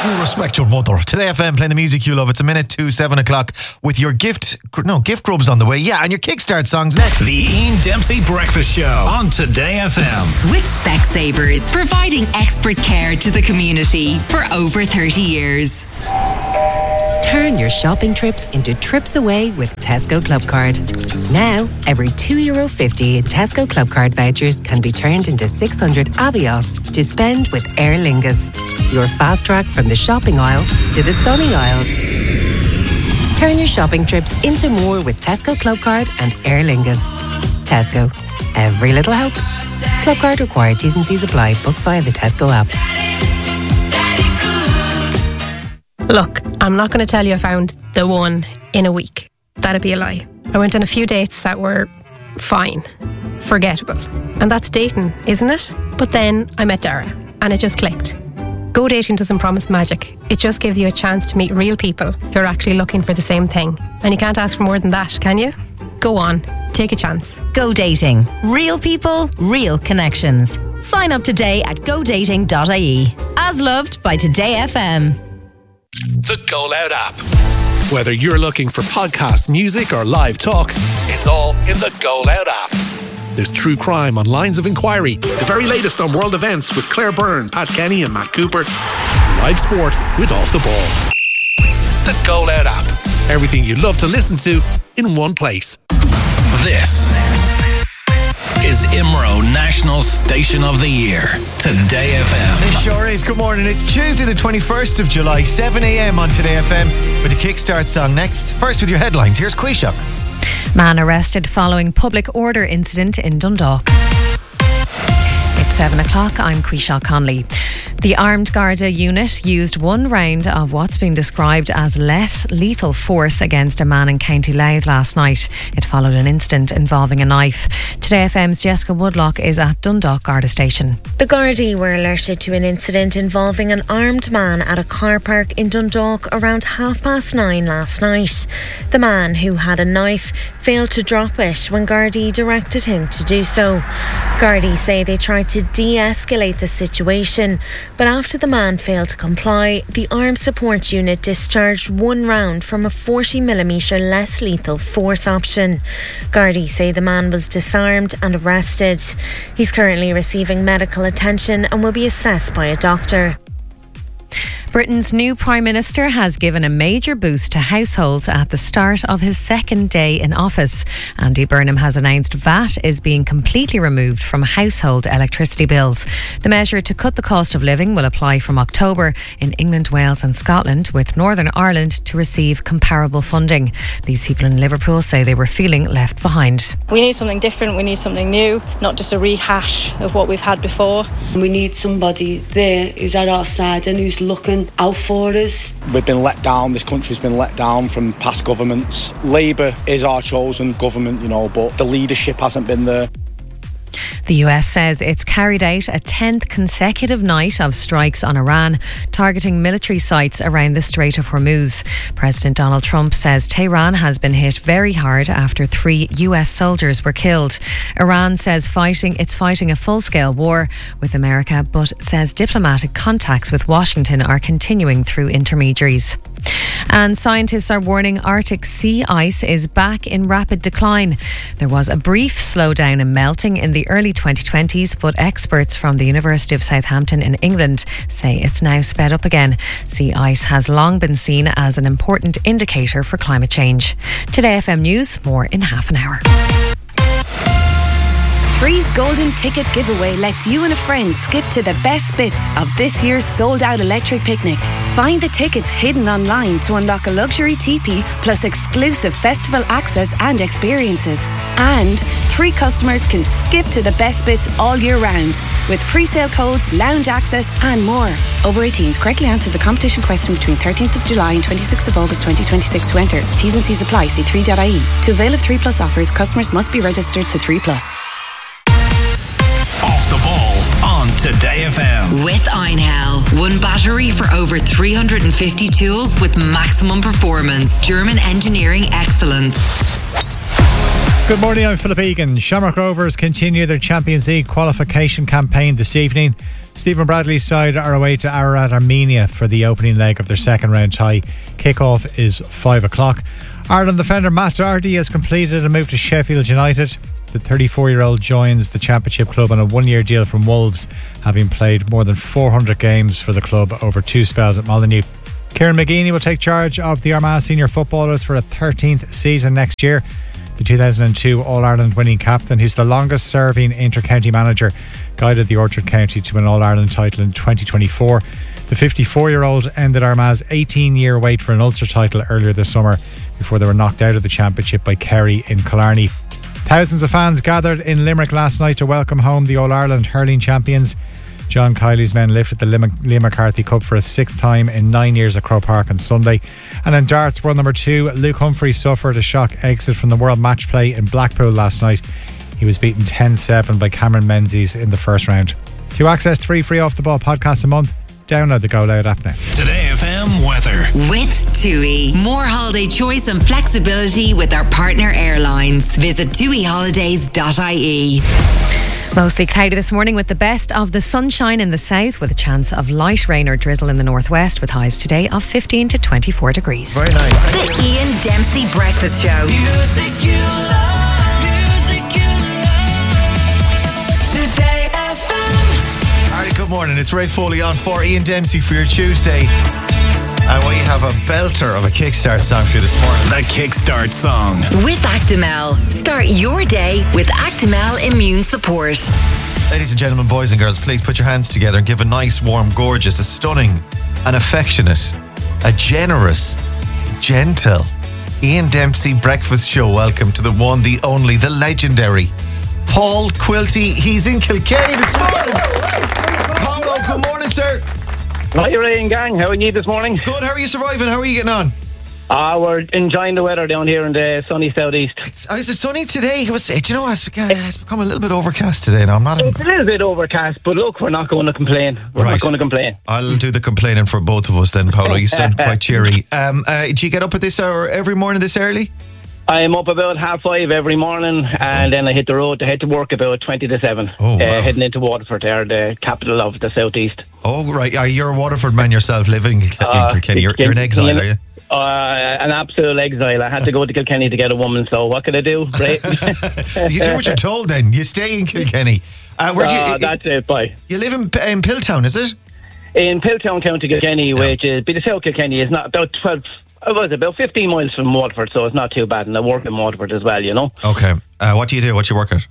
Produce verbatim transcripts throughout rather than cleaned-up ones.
You respect your mother. Today F M playing the music you love. It's a minute to seven o'clock with your gift, no, gift grubs on the way. Yeah, and your Kickstart songs next. The Ian Dempsey Breakfast Show on Today F M. With Specsavers, providing expert care to the community for over thirty years. Turn your shopping trips into trips away with Tesco Clubcard. Now, every two euro fifty in Tesco Clubcard vouchers can be turned into six hundred Avios to spend with Aer Lingus. Your fast track from the shopping aisle to the sunny aisles. Turn your shopping trips into more with Tesco Clubcard and Aer Lingus. Tesco. Every little helps. Clubcard required. T's and C's apply. Book via the Tesco app. Look, I'm not going to tell you I found the one in a week. That'd be a lie. I went on a few dates that were fine, forgettable. And that's dating, isn't it? But then I met Dara and it just clicked. Go dating doesn't promise magic. It just gives you a chance to meet real people who are actually looking for the same thing. And you can't ask for more than that, can you? Go on, take a chance. Go dating. Real people, real connections. Sign up today at go dating dot I E. As loved by Today F M. The Go Loud app. Whether you're looking for podcasts, music or live talk, it's all in the Go Loud app. There's true crime on Lines of Inquiry, the very latest on world events with Claire Byrne, Pat Kenny and Matt Cooper, and live sport with Off the Ball. The Go Loud app. Everything you love to listen to in one place. This is I M R O National Station of the Year. Today F M. It sure is. Good morning. It's Tuesday the twenty-first of July, seven a.m. on Today F M with a Kickstart song next. First with your headlines. Here's Quayshock. Man arrested following public order incident in Dundalk. It's seven o'clock. I'm Quayshock Conley. The armed Garda unit used one round of what's been described as less lethal force against a man in County Louth last night. It followed an incident involving a knife. Today F M's Jessica Woodlock is at Dundalk Garda Station. The Gardaí were alerted to an incident involving an armed man at a car park in Dundalk around half past nine last night. The man, who had a knife, failed to drop it when Gardaí directed him to do so. Gardaí say they tried to de-escalate the situation, but after the man failed to comply, the Armed Support Unit discharged one round from a forty millimetre less lethal force option. Gardaí say the man was disarmed and arrested. He's currently receiving medical attention and will be assessed by a doctor. Britain's new Prime Minister has given a major boost to households at the start of his second day in office. Andy Burnham has announced V A T is being completely removed from household electricity bills. The measure to cut the cost of living will apply from October in England, Wales and Scotland, with Northern Ireland to receive comparable funding. These people in Liverpool say they were feeling left behind. We need something different, we need something new, not just a rehash of what we've had before. We need somebody there who's at our side and who's looking out for us. We've been let down, this country's been let down from past governments. Labour is our chosen government, you know, but the leadership hasn't been there. The U S says it's carried out a tenth consecutive night of strikes on Iran, targeting military sites around the Strait of Hormuz. President Donald Trump says Tehran has been hit very hard after three U S soldiers were killed. Iran says fighting it's fighting a full-scale war with America, but says diplomatic contacts with Washington are continuing through intermediaries. And scientists are warning Arctic sea ice is back in rapid decline. There was a brief slowdown in melting in the early twenty twenties, but experts from the University of Southampton in England say it's now sped up again. Sea ice has long been seen as an important indicator for climate change. Today F M News, more in half an hour. Free's Golden Ticket Giveaway lets you and a friend skip to the best bits of this year's sold-out electric picnic. Find the tickets hidden online to unlock a luxury teepee plus exclusive festival access and experiences. And three customers can skip to the best bits all year round with pre-sale codes, lounge access and more. Over eighteens, correctly answer the competition question between thirteenth of July and twenty-sixth of August twenty twenty-six to enter. T's and C's apply. See three dot I E. To avail of three plus offers, customers must be registered to three plus. Off the Ball on Today F M. With Einhell. One battery for over three hundred fifty tools with maximum performance. German engineering excellence. Good morning, I'm Philip Egan. Shamrock Rovers continue their Champions League qualification campaign this evening. Stephen Bradley's side are away to Ararat, Armenia for the opening leg of their second round tie. Kick-off is five o'clock. Ireland defender Matt Doherty has completed a move to Sheffield United. The thirty-four-year-old joins the Championship club on a one-year deal from Wolves, having played more than four hundred games for the club over two spells at Molineux. Kieran McGeeney will take charge of the Armagh senior footballers for a thirteenth season next year. The two thousand two All-Ireland winning captain, who's the longest serving inter-county manager, guided the Orchard County to an All-Ireland title in twenty twenty-four. The fifty-four-year-old ended Armagh's eighteen-year wait for an Ulster title earlier this summer before they were knocked out of the championship by Kerry in Killarney. Thousands of fans gathered in Limerick last night to welcome home the All-Ireland hurling champions. John Kiley's men lifted the Liam McCarthy Cup for a sixth time in nine years at Croke Park on Sunday. And in darts, world number two, Luke Humphrey suffered a shock exit from the World Match Play in Blackpool last night. He was beaten ten seven by Cameron Menzies in the first round. To access three free Off The Ball podcasts a month, download the Go Loud app now. Today F M weather. With TUI. More holiday choice and flexibility with our partner airlines. Visit tui holidays dot I E. Mostly cloudy this morning with the best of the sunshine in the south, with a chance of light rain or drizzle in the northwest, with highs today of fifteen to twenty-four degrees. Very nice. The Ian Dempsey Breakfast Show. Music you love, music you love. Today F M. Alright, good morning. It's Ray Foley on for Ian Dempsey for your Tuesday. And we have a belter of a kickstart song for you this morning. The kickstart song. With Actimel. Start your day with Actimel Immune Support. Ladies and gentlemen, boys and girls, please put your hands together and give a nice, warm, gorgeous, a stunning, an affectionate, a generous, gentle Ian Dempsey Breakfast Show welcome to the one, the only, the legendary Paul Quilty. He's in Kilkenny this morning. Paolo, good morning, sir. Hi, Ray and gang. How are you this morning? Good. How are you surviving? How are you getting on? Uh, we're enjoying the weather down here in the sunny southeast. It's, oh, is it sunny today? It was, do you know, it's, it's become a little bit overcast today now. I'm not. It's a little bit overcast, but look, we're not going to complain. We're right. not going to complain. I'll do the complaining for both of us then, Paolo. You sound quite cheery. Um, uh, do you get up at this hour every morning this early? I'm up about half five every morning, and then I hit the road to head to work about twenty to seven. Oh, wow. uh, heading into Waterford, there, the capital of the southeast. Oh, right. Uh, you're a Waterford man yourself, living in Uh, Kilkenny. You're, you're in exile, are you? Uh, an absolute exile. I had to go to Kilkenny to get a woman, so what can I do? Right? You do what you're told then. You stay in Kilkenny. Uh, where do you, uh, that's it, bye. You live in, in Pilltown, is it? In Pilltown, County Kilkenny, yeah. Which is, but the South Kilkenny is not about twelve, it was about fifteen miles from Waterford, so it's not too bad, and I work in Waterford as well, you know. Okay. Uh, what do you do? What do you work at?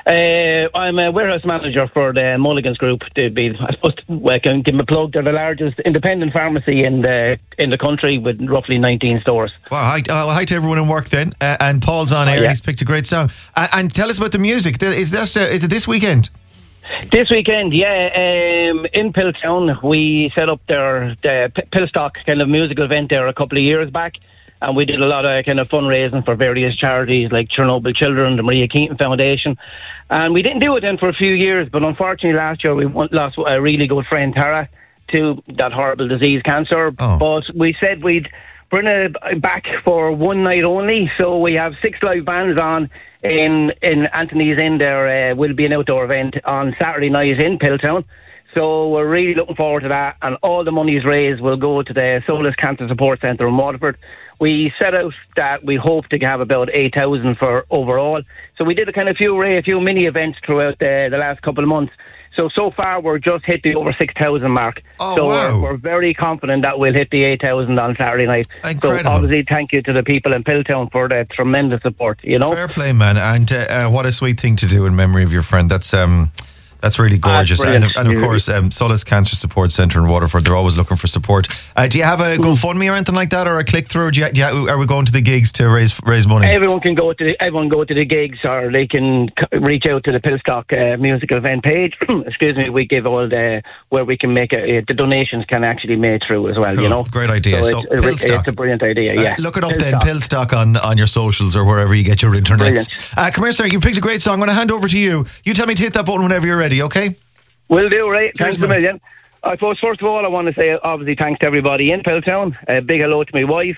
Uh, I'm a warehouse manager for the Mulligan's Group. They'd be, I suppose, well, I can give them a plug. They're the largest independent pharmacy in the in the country with roughly nineteen stores. Well, hi, uh, hi to everyone in work then. Uh, and Paul's on air. Oh, yeah. He's picked a great song. Uh, and tell us about the music. Is that uh, is it this weekend? This weekend, yeah. Um, in Pilltown, we set up their the Pillstock kind of musical event there a couple of years back. And we did a lot of kind of fundraising for various charities like Chernobyl Children, the Maria Keaton Foundation. And we didn't do it then for a few years, but unfortunately last year we lost a really good friend, Tara, to that horrible disease, cancer. Oh. But we said we'd bring it back for one night only. So we have six live bands on in, in Anthony's Inn there. Uh, will be an outdoor event on Saturday night in Pilltown. So we're really looking forward to that. And all the monies raised will go to the Solus Cancer Support Centre in Waterford. We set out that we hope to have about eight thousand for overall. So we did a kind of few a few mini events throughout the, the last couple of months. So, so far we're just hit the over six thousand mark. Oh, so wow. we're, we're very confident that we'll hit the eight thousand on Saturday night. Incredible. So obviously thank you to the people in Pilltown for the tremendous support, you know. Fair play, man. And uh, uh, what a sweet thing to do in memory of your friend. That's... um. That's really gorgeous. Ah, and, of, and of course, um, Solus Cancer Support Centre in Waterford, they're always looking for support. Uh, do you have a GoFundMe or anything like that, or a click through? Do you, do you, are we going to the gigs to raise raise money? Everyone can go to the, everyone go to the gigs, or they can c- reach out to the Pillstock uh, musical event page. Excuse me, we give all the where we can make it. Uh, the donations can actually be made through as well. Cool. You know, great idea. So, so it's, it's a brilliant idea. Yeah, uh, look it up Pillstock. then, Pillstock on on your socials or wherever you get your internet. Uh, come here, sir. You picked a great song. I'm going to hand over to you. You tell me to hit that button whenever you're ready. Okay. Will do, right? Thanks a million. I suppose, first of all, I want to say, obviously, thanks to everybody in Pilltown. A big hello to my wife,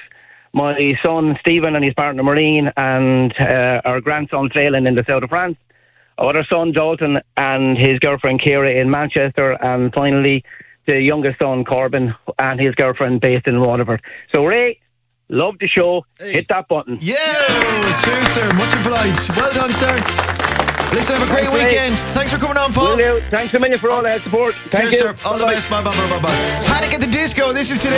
my son Stephen and his partner Maureen, and uh, our grandson Phelan in the south of France. Our other son Dalton and his girlfriend Kira in Manchester, and finally the youngest son Corbin and his girlfriend based in Waterford. So Ray, love the show. Hey. Hit that button. Yeah, cheers, sir. Much obliged. Well done, sir. Listen, have a great Thanks, weekend. Ray. Thanks for coming on, Paul. Will do. Thanks a million for all that support. Thank cheers, you. sir. All Bye-bye. the best. Bye, bye, bye, bye, bye. Panic at the Disco. This is today.